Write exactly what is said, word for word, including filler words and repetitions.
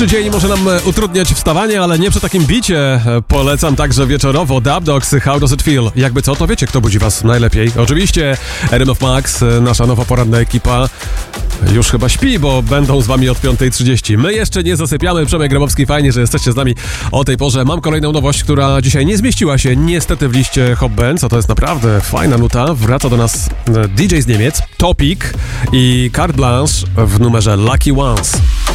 Dzień może nam utrudniać wstawanie, ale nie przy takim bicie. Polecam także wieczorowo Dub Dogs, How Does It Feel? Jakby co, to wiecie, kto budzi was najlepiej. Oczywiście R M F Max, nasza nowa poranna ekipa, już chyba śpi, bo będą z wami od piąta trzydzieści. My jeszcze nie zasypiamy. Przemek Grabowski, fajnie, że jesteście z nami o tej porze. Mam kolejną nowość, która dzisiaj nie zmieściła się niestety w liście Hot Bands, a to jest naprawdę fajna nuta. Wraca do nas D J z Niemiec, Topic i Carte Blanche w numerze Lucky Ones.